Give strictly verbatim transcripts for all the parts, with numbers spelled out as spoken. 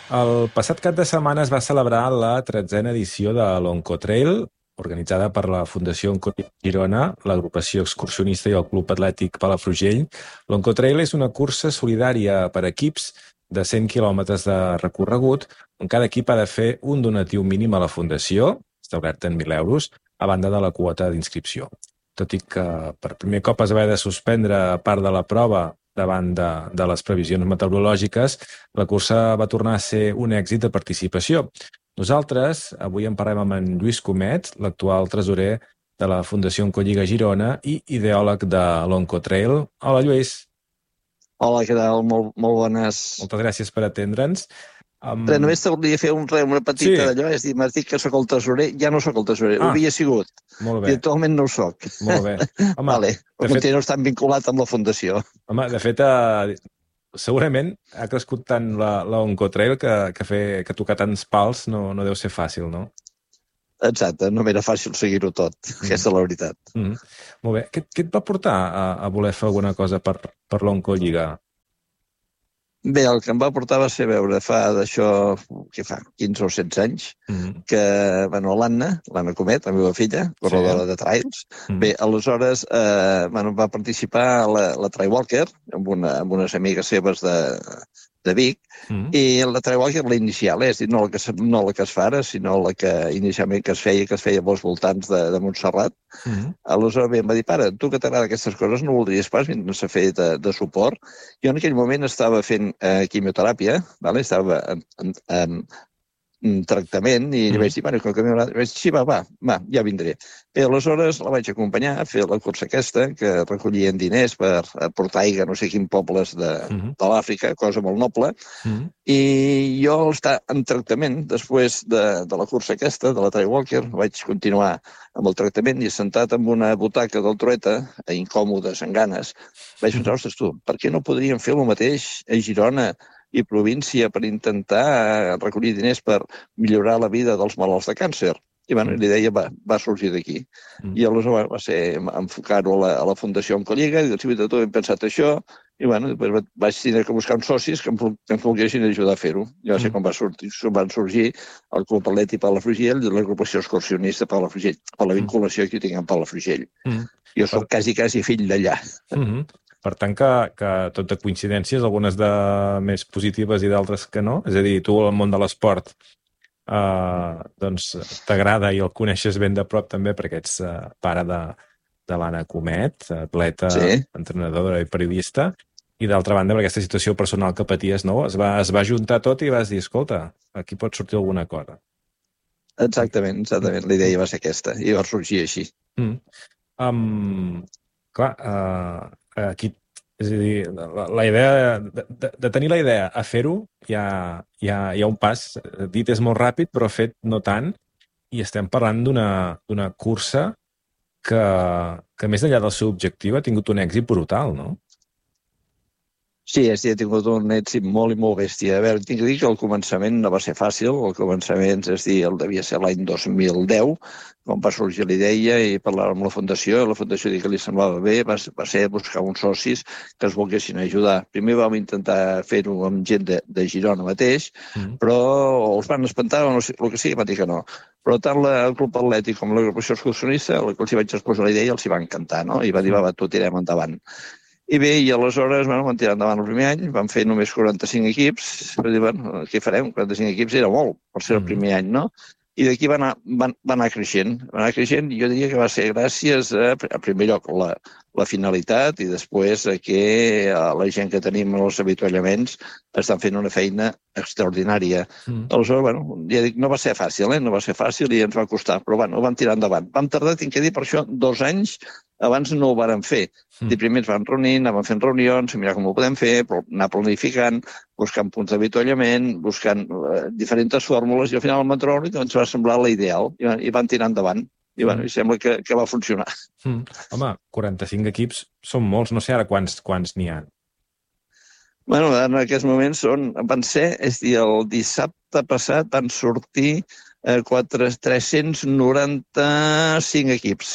El passat cap de setmana es va celebrar la tretzena edició de l'Oncotrail, organitzada per la Fundació Oncotrail Girona, l'agrupació excursionista i el Club Atlètic Palafrugell. L'Oncotrail és una cursa solidària per equips de cent quilòmetres de recorregut, on cada equip ha de fer un donatiu mínim a la Fundació, establert en mil euros, a banda de la quota d'inscripció. Tot i que per primer cop es va haver de suspendre part de la prova davant de, de les previsions meteorològiques, la cursa va tornar a ser un èxit de participació. Nosaltres avui en parlem amb en Lluís Comet, l'actual tresorer de la Fundació Oncolliga Girona i ideòleg de l'Oncotrail. Hola, Lluís. Hola, què tal? Molt, molt bones. Moltes gràcies per atendre'ns. Um... Però només te volia fer un, una petita sí. d'allò, és dir, m'has dit que sóc el tresorer, ja no sóc el tresorer, ah, ho havia sigut. Molt bé. I actualment no ho soc. Molt bé. Home, vale, però continuo fet... estant vinculat amb la Fundació. Home, de fet, eh, segurament ha crescut tant la, la Oncotrail que, que, fer, que tocar tants pals no, no deu ser fàcil, no? Exacte, no m'era fàcil seguir-ho tot, mm. aquesta és la veritat. Mm. Molt bé. Què, què et va portar a, a voler fer alguna cosa per, per l'Oncolliga? Bé, el que em va portar va ser veure fa d'això, que fa quinze o setze anys, mm-hmm. que, bueno, l'Anna, l'Anna Comet, la meva filla, corredora sí. de trails, mm-hmm. bé, aleshores eh, bueno, va participar a la, la Trail Walker amb, una, amb unes amigues seves de, de Vic, mm-hmm. i la Trail Walker, la inicial, eh? És dir, no la, que, no la que es fa ara, sinó la que inicialment que es feia, que es feia als voltants de, de Montserrat. Mm-hmm. Aleshores bé, em va dir, pare, tu que t'agrada aquestes coses no voldries pas vindre's a fer de, de suport? Jo en aquell moment estava fent eh, quimioteràpia, vale? Estava en, en, en, en tractament, i mm. vaig dir, bueno, com que m'agrada, vaig dir, sí, va, va, va, ja vindré. Bé, aleshores la vaig acompanyar a fer la cursa aquesta, que recollien diners per portar aigua a no sé quins pobles de, mm-hmm. de l'Àfrica, cosa molt noble, mm-hmm. i jo al estar en tractament, després de, de la cursa aquesta, de la Trail Walker, vaig continuar amb el tractament i sentat en una butaca del Trueta, incòmodes, amb ganes, vaig pensar, ostres, tu, per què no podríem fer el mateix a Girona i província per intentar recollir diners per millorar la vida dels malalts de càncer? I bueno, l'idea va, va sorgir d'aquí. Mm. I aleshores va ser enfocar-ho a, la, a la Fundació Oncolliga, i dir, sí, tu hem pensat això, i bueno, després vaig tenir que buscar uns socis que em, que em volguessin ajudar a fer-ho. I va ser mm. com va sortir, van sorgir el Club Atlètic Palafrugell i l'agrupació excursionista Palafrugell, per la vinculació que jo tinc amb Palafrugell. Mm. Jo soc quasi, quasi fill d'allà. Mm-hmm. Per tant, que, que tot de coincidències, algunes de més positives i d'altres que no. És a dir, tu al món de l'esport eh, doncs t'agrada i el coneixes ben de prop també perquè ets eh, pare de, de l'Anna Comet, atleta, sí. entrenadora i periodista, i d'altra banda, per aquesta situació personal que paties, no? Es va, es va juntar tot i vas dir, escolta, aquí pot sortir alguna cosa. Exactament, exactament. La idea va ser aquesta i va sorgir així. Mm. Um, clar, uh, aquí, és a dir, la, la idea de, de, de tenir la idea a fer-ho hi ha, hi, ha, hi ha un pas, dit és molt ràpid però fet no tant, i estem parlant d'una d'una cursa que, que més enllà del seu objectiu ha tingut un èxit brutal, no? Sí, ha tingut un èxit molt i molt bèstia. A veure, tinc que dir que el començament no va ser fàcil, el començament, és dir, el devia ser l'any dos mil deu, quan va sorgir la idea i parlar amb la Fundació, la Fundació dir que li semblava bé, va, va ser buscar uns socis que es volguessin ajudar. Primer vam intentar fer-ho amb gent de, de Girona mateix, mm. però els van espantar o no sé, el que sigui, van dir que no. Però tant la, el Club Atlètic com l'agrupació excursionista, el que els hi vaig exposar la idea, els hi va encantar, no? I va dir, va, va, tu tirem endavant. I bé, i aleshores bueno, vam tirar endavant el primer any, vam fer només quaranta-cinc equips, per dir, bueno, què farem? quaranta-cinc equips era molt, per ser el primer any, no? I d'aquí va, va, va anar creixent, va anar creixent, i jo diria que va ser gràcies a, a primer lloc, la, la finalitat, i després a que la gent que tenim els avituallaments estan fent una feina extraordinària. Mm. Aleshores, bueno, ja dic, no va ser fàcil, eh? No va ser fàcil i ens va costar, però bueno, ho vam tirar endavant. Vam tardar, tinc que dir, per això, dos anys abans no ho vàrem fer. Mm. I primer ens vam reunir, anàvem fent reunions, mirar com ho podem fer, anar planificant, buscant punts d'avituallament, buscant uh, diferents fórmules, i al final el meteoròleg ens va semblar la ideal, i, i van tirar endavant. I, bueno, i sembla que, que va funcionar. Mm. Home, quaranta-cinc equips són molts, no sé ara quants quants n'hi ha. Bueno, en aquests moments són, van ser, és dir, el dissabte passat van sortir eh, tres-cents noranta-cinc equips,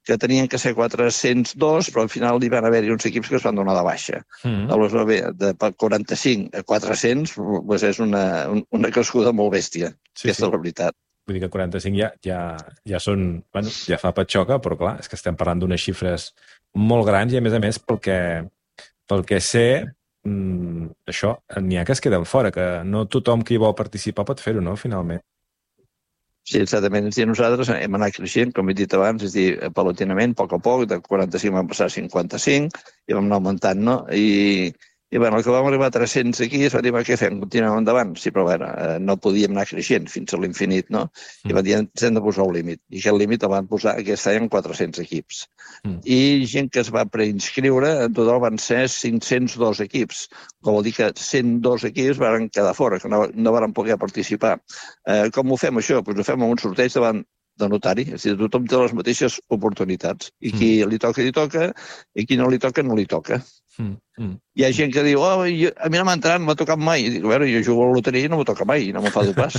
que tenien que ser quatre-cents dos, però al final hi van haver-hi uns equips que es van donar de baixa. Mm. Aleshores, bé, de quaranta-cinc a quatre-cents doncs és una, una crescuda molt bèstia, sí, aquesta sí. És la veritat. Vull dir que quaranta-cinc ja, ja, ja són... Bueno, ja fa patxoca, però clar, és que estem parlant d'unes xifres molt grans i, a més a més, pel que, pel que sé, mmm, això, n'hi ha que es queden fora, que no tothom que hi vol participar pot fer-ho, no?, finalment. Sí, exactament. És dir, nosaltres hem anat creixent, com he dit abans, és dir, paulatinament, a poc a poc, de quaranta-cinc vam passar a cinquanta-cinc, i vam anar augmentant, no? I, i bueno, el que vam arribar a tres-cents aquí, es va dir, què fem? Continuem endavant? Sí, però bueno, no podíem anar creixent fins a l'infinit, no? I van dir, ens hem de posar un límit. I aquest límit el van posar aquest any en quatre-cents equips. Mm. I gent que es va preinscriure, en total van ser cinc-cents dos equips. Com vol dir que cent dos equips van quedar fora, que no, no van poder participar. Eh, com ho fem, això? Pues ho fem amb un sorteig davant de notari. És a dir, tothom té les mateixes oportunitats. I qui mm. li toca, li toca, i qui no li toca, no li toca. Mm, mm. Hi ha gent que diu, oh, jo, a mi no m'ha entrat, no m'ha tocat mai. I dic, a veure, jo jugo a la loteria i no m'ho toca mai, no m'ho fa dur pas.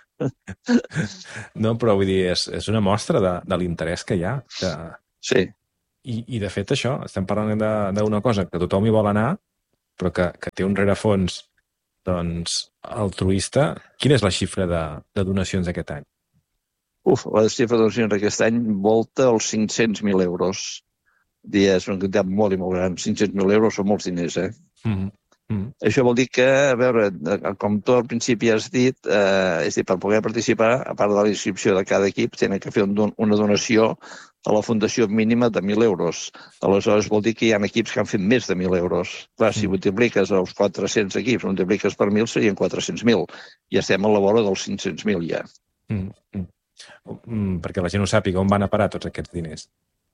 No, però vull dir, és, és una mostra de, de l'interès que hi ha. Que... Sí. I, I de fet això, estem parlant d'una cosa que tothom hi vol anar, però que, que té un rerefons doncs, altruista. Quina és la xifra de, de donacions aquest any? Uf, la xifra de donacions aquest any volta els cinc-cents mil euros. És una quantitat molt i molt gran. cinc-cents mil euros són molts diners, eh? Mm-hmm. Mm-hmm. Això vol dir que, a veure, com tu al principi has dit, eh, és dir, per poder participar, a part de la inscripció de cada equip, tenen que fer un, una donació a la fundació mínima de mil euros. Aleshores, vol dir que hi ha equips que han fet més de mil euros. Clar, si multipliques els quatre-cents equips, multipliques per mil, serien quatre-cents mil. I estem a la vora dels cinc-cents mil ja. Mm-hmm. Mm, perquè la gent ho sàpiga, on van a parar tots aquests diners?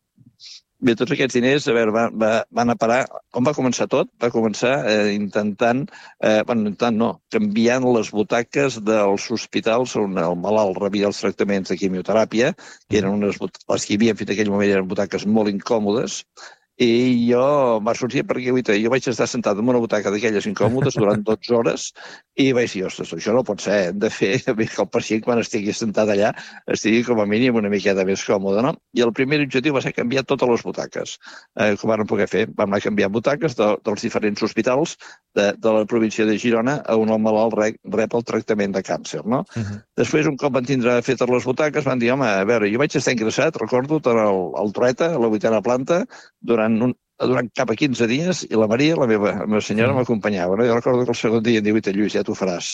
Bé, tots aquests diners, a veure, van, van a parar... Com va començar tot? Va començar eh, intentant, eh, bueno, intentant no, canviant les butaques dels hospitals on el malalt rebia els tractaments de quimioteràpia, que eren unes, les que hi havia fins a aquell moment eren butaques molt incòmodes, i jo va sortir perquè jo vaig estar sentat en una butaca d'aquelles incòmodes durant dotze hores i vaig dir, ostres, això no pot ser, hem de fer que el pacient quan estigui sentat allà estigui com a mínim una miqueta més còmode, no? I el primer objectiu va ser canviar totes les butaques. Eh, com vam poder fer? Vam anar canviant butaques de, dels diferents hospitals de, de la província de Girona on el malalt rep, rep el tractament de càncer, no? Uh-huh. Després, un cop van tindre fetes les butaques, van dir, home, a veure, jo vaig estar ingressat, recordo, tot el, el Trueta, a la vuitena planta, durant Un, durant cap a quinze dies, i la Maria, la meva, la meva senyora, mm. m'acompanyava. No? Jo recordo que el segon dia em diu, Lluís, ja t'ho faràs.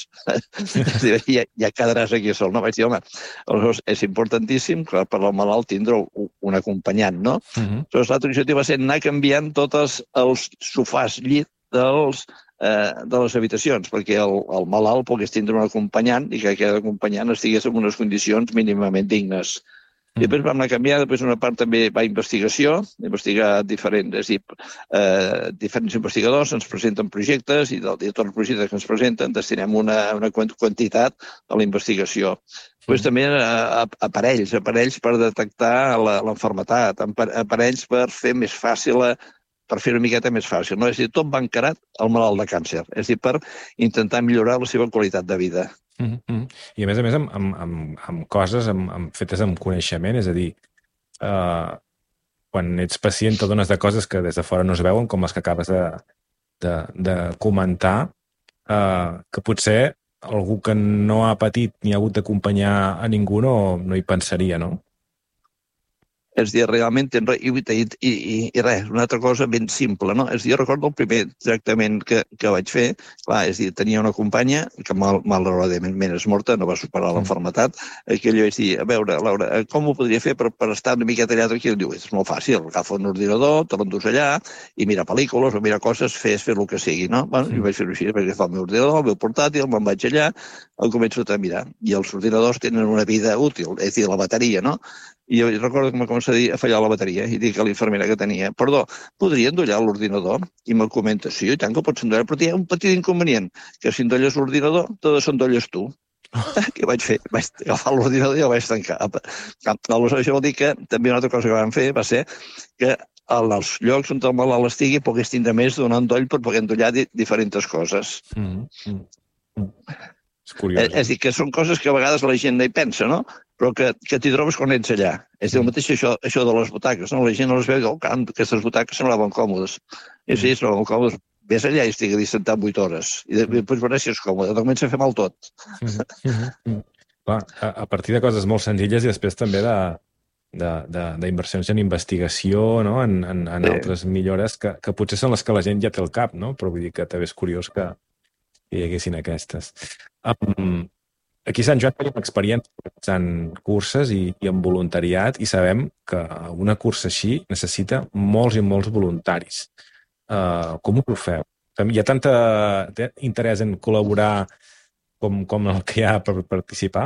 ja, ja quedaràs aquí sol. No? Vaig dir, home, aleshores és importantíssim que per al malalt tindre un acompanyant, no? Mm-hmm. Aleshores, l'altre objectiu va ser anar canviant tots els sofàs llit dels, eh, de les habitacions, perquè el, el malalt pogués tindre un acompanyant i que aquest acompanyant estigués en unes condicions mínimament dignes. I després vam anar a canviar, després una part també va a investigació, investigar diferents, és a dir, eh, diferents investigadors ens presenten projectes i de, de tots els projectes que ens presenten destinem una, una quantitat a la investigació. Després també a, a, aparells, aparells per detectar l'enfermetat, aparells per fer més fàcil la, per fer una miqueta més fàcil. No? És a dir, tot va encarat al malalt de càncer, és a dir, per intentar millorar la seva qualitat de vida. Mm-hmm. I a més a més amb, amb, amb, amb coses amb, amb fetes amb coneixement, és a dir, uh, quan ets pacient t'adones de coses que des de fora no es veuen, com les que acabes de, de, de comentar, uh, que potser algú que no ha patit ni ha hagut d'acompanyar a ningú no, no hi pensaria, no? És a dir, realment, i, i, i, i res, una altra cosa ben simple, no? És a dir, jo recordo el primer tractament que, que vaig fer, clar, és a dir, tenia una companya que mal, malauradament és morta, no va superar l'enfermetat, que ella vaig dir, a veure, Laura, com ho podria fer per, per estar una miqueta allà tranquil? Diu, és molt fàcil, agafa un ordinador, te l'endús allà, i mira pel·lícules o mira coses, fes, fer el que sigui, no? Bueno, jo vaig fer-ho així, vaig agafar el meu ordinador, el meu portàtil, me'n vaig allà, el començo a mirar, i els ordinadors tenen una vida útil, és a dir, la bateria, no? I jo recordo que m'ha començat a dir a fallar la bateria i dic a l'infermera que tenia, perdó, podria endollar l'ordinador? I me'l comenta, sí, i tant que pots endollar, però hi ha un petit inconvenient, que si endolles l'ordinador, te desendolles tu. Què vaig fer? Vaig agafar l'ordinador i el vaig tancar. Aleshores, això vol dir que també una altra cosa que vam fer va ser que als llocs on el malalt estigui pogués tindre més d'un endoll per poder endollar di diferents coses. Mm -hmm. És curiós. És, és dir, que són coses que a vegades la gent no hi pensa, no? Però que, que t'hi trobes quan ets allà. És el mateix això, això de les butaques, no? La gent no les veu i diu, oh, aquestes butaques semblaven còmodes. I sí, semblaven còmodes. Ves allà i estigui sentat vuit hores. I després veuràs si és còmode. De comença a fer mal tot. Clar, a, a partir de coses molt senzilles i després també de, de, de, d'inversions en investigació, no? en, en, en sí. altres millores que, que potser són les que la gent ja té al cap, no? Però vull dir que també és curiós que hi haguessin aquestes. Um, aquí a Sant Joan tenim experiència en curses i, i en voluntariat i sabem que una cursa així necessita molts i molts voluntaris. Uh, com ho feu? Hi ha tanta interès en col·laborar com, com el que hi ha per participar?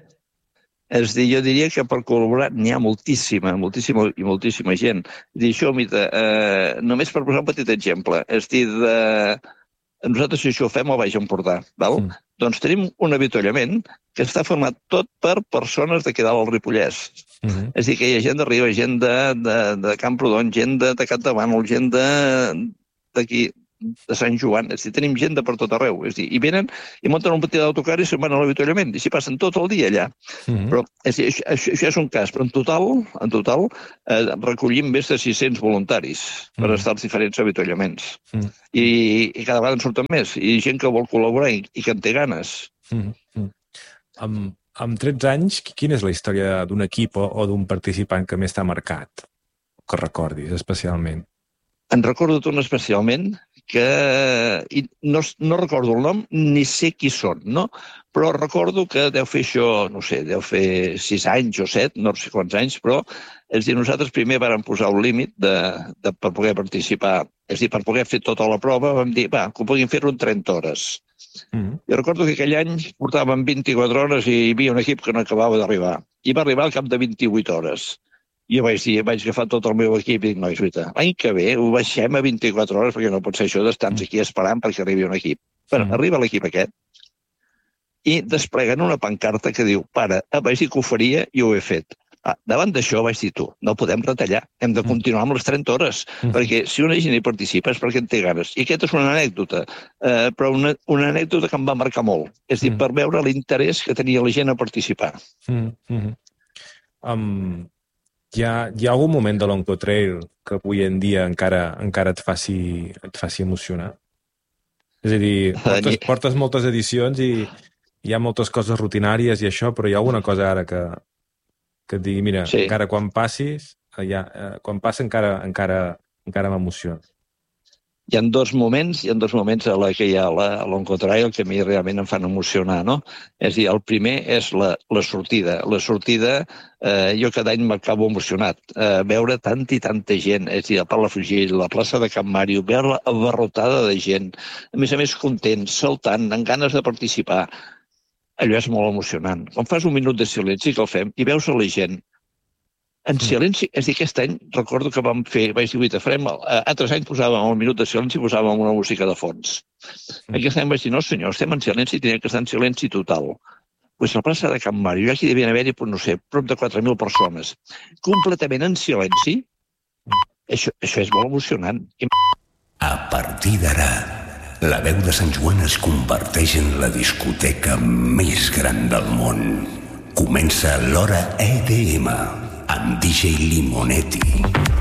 És dir, jo diria que per col·laborar n'hi ha moltíssima, moltíssima i moltíssima gent. És dir, això, mira, eh, només per posar un petit exemple, és dir, de... nosaltres si això ho fem al Baix Empordà, val? Mm. Doncs tenim un avituallament que està format tot per persones de dalt al Ripollès. Mm-hmm. És a dir, que hi ha gent d'Arriba, gent de, de, de Camprodon, gent de, de Capdavant, gent d'aquí, de Sant Joan. És a dir, tenim gent de per tot arreu. És a dir, i venen i munten un petit autocar i se'n van a l'avituallament i s'hi passen tot el dia allà. Mm-hmm. Però és a dir, això, això, això és un cas, però en total, en total eh, recollim més de sis-cents voluntaris mm-hmm. per estar als diferents avituallaments. Mm-hmm. I, i cada vegada en surten més. I gent que vol col·laborar i, i que en té ganes. Mm-hmm. Amb, amb tretze anys, quina és la història d'un equip o, o d'un participant que més t'ha marcat? Que recordis especialment? En recordo un especialment que i no, no recordo el nom ni sé qui són, no? Però recordo que deu fer això, no sé, deu fer sis anys o set, no sé quants anys, però és dir, nosaltres primer vàrem posar un límit de, de, per poder participar, és dir, per poder fer tota la prova, vam dir, va, que ho puguin fer-ho en trenta hores. Mm-hmm. I recordo que aquell any portàvem vint-i-quatre hores i hi havia un equip que no acabava d'arribar. I va arribar al cap de vint-i-vuit hores. I jo vaig dir, vaig agafar tot el meu equip i dic, nois, veritat, l'any que ve ho baixem a vint-i-quatre hores perquè no pot ser això d'estar-nos aquí esperant perquè arribi un equip. Bé, mm. arriba l'equip aquest i despleguen una pancarta que diu, pare, vaig dir que ho faria i ho he fet. Ah, davant d'això vaig dir, tu, no podem retallar, hem de continuar amb les trenta hores, mm. perquè si una gent hi participa és perquè en té ganes. I aquesta és una anècdota, eh, però una, una anècdota que em va marcar molt. És dir, mm. per veure l'interès que tenia la gent a participar. Mm. Mm. Um... Hi ha, hi ha algun moment de l'Oncotrail que avui en dia encara, encara et, faci, et faci emocionar? És a dir, portes, portes moltes edicions i hi ha moltes coses rutinàries i això, però hi ha alguna cosa ara que, que et digui, mira, sí. encara quan passis, ja, quan passa encara, encara, encara m'emociona. Hi ha dos moments, hi ha dos moments a la que hi ha l'Oncotrail que a mi realment em fan emocionar, no? És a dir, el primer és la, la sortida. La sortida, eh, jo cada any m'acabo emocionat. Eh, veure tanta i tanta gent, és a dir, a Palafrugell, la plaça de Can Màrio, veure la abarrotada de gent, a més a més content, saltant, amb ganes de participar. Allò és molt emocionant. Quan fas un minut de silenci que el fem i veus a la gent en silenci, és a dir, aquest any recordo que vam fer, vaig dir, farem, altres anys posàvem un minut de silenci i posàvem una música de fons. Aquest any vaig dir, no senyor, estem en silenci i tenim que estar en silenci total. Pues a la plaça de Can Màrio, aquí devien haver-hi, no sé, prop de quatre mil persones, completament en silenci. Això, això és molt emocionant. A partir d'ara, la veu de Sant Joan es converteix en la discoteca més gran del món. Comença l'Hora E D M amb D J Limonetti.